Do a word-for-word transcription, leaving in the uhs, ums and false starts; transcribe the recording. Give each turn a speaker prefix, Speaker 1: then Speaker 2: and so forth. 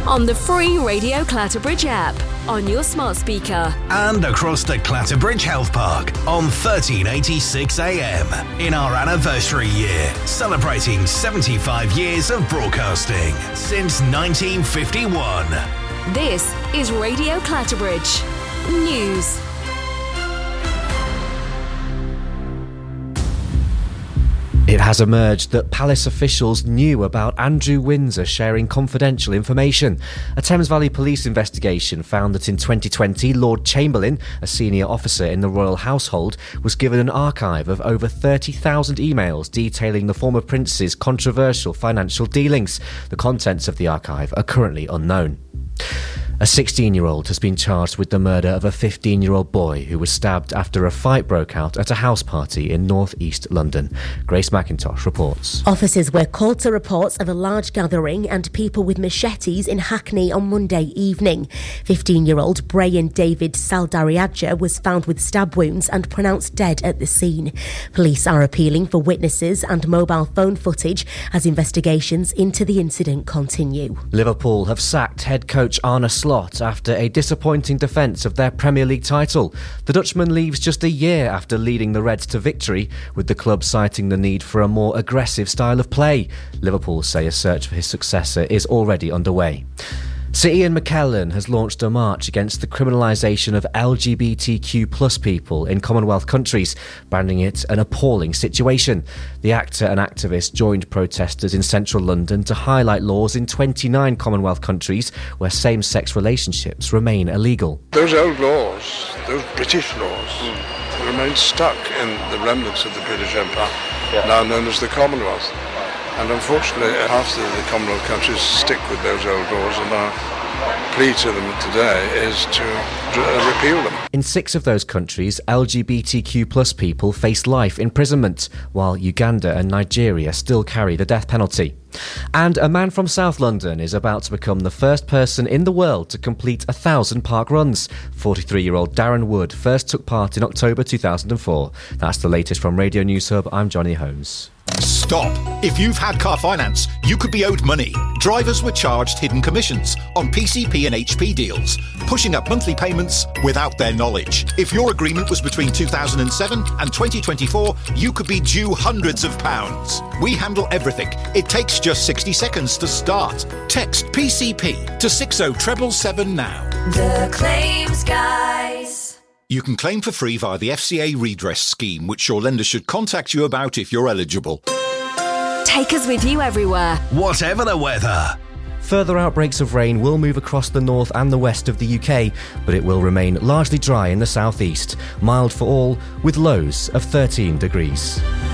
Speaker 1: on the free Radio Clatterbridge app, on your smart speaker,
Speaker 2: and across the Clatterbridge Health Park on thirteen eighty-six A M in our anniversary year, celebrating seventy-five years of broadcasting since nineteen fifty-one.
Speaker 1: This is Radio Clatterbridge News.
Speaker 3: It has emerged that Palace officials knew about Andrew Windsor sharing confidential information. A Thames Valley Police investigation found that in twenty twenty, Lord Chamberlain, a senior officer in the royal household, was given an archive of over thirty thousand emails detailing the former prince's controversial financial dealings. The contents of the archive are currently unknown. A sixteen-year-old has been charged with the murder of a fifteen-year-old boy who was stabbed after a fight broke out at a house party in North East London. Grace McIntosh reports.
Speaker 4: Officers were called to reports of a large gathering and people with machetes in Hackney on Monday evening. fifteen-year-old Brian David Saldariadja was found with stab wounds and pronounced dead at the scene. Police are appealing for witnesses and mobile phone footage as investigations into the incident continue.
Speaker 3: Liverpool have sacked head coach Arne Slot after a disappointing defence of their Premier League title. The Dutchman leaves just a year after leading the Reds to victory, with the club citing the need for a more aggressive style of play. Liverpool say a search for his successor is already underway. Sir Ian McKellen has launched a march against the criminalisation of L G B T Q plus people in Commonwealth countries, branding it an appalling situation. The actor and activist joined protesters in central London to highlight laws in twenty-nine Commonwealth countries where same-sex relationships remain illegal.
Speaker 5: Those old laws, those British laws, mm. remain stuck in the remnants of the British Empire, yeah. now known as the Commonwealth. And unfortunately, half of the Commonwealth countries stick with those old laws, and our plea to them today is to uh, repeal them.
Speaker 3: In six of those countries, L G B T Q plus people face life imprisonment, while Uganda and Nigeria still carry the death penalty. And a man from South London is about to become the first person in the world to complete a thousand park runs. forty-three-year-old Darren Wood first took part in October two thousand four. That's the latest from Radio News Hub. I'm Johnny Holmes.
Speaker 6: Stop. If you've had car finance, you could be owed money. Drivers were charged hidden commissions on P C P and H P deals, pushing up monthly payments without their knowledge. If your agreement was between two thousand seven and twenty twenty-four, you could be due hundreds of pounds. We handle everything. It takes just sixty seconds to start. Text P C P to six oh seven seven now.
Speaker 7: The Claims Guys.
Speaker 6: You can claim for free via the F C A redress scheme, which your lender should contact you about if you're eligible.
Speaker 1: Take us with you everywhere,
Speaker 2: whatever the weather.
Speaker 3: Further outbreaks of rain will move across the north and the west of the U K, but it will remain largely dry in the southeast. Mild for all, with lows of thirteen degrees.